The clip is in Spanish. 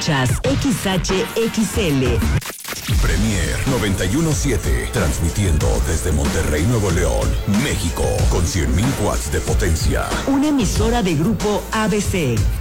XHXL. Premier 91.7, transmitiendo desde Monterrey, Nuevo León, México, con 100.000 watts de potencia. Una emisora de Grupo ABC.